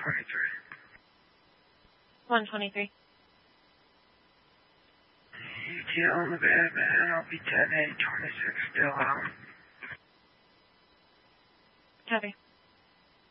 123. UT on the bed, man. I'll be 10-8, 26 still out.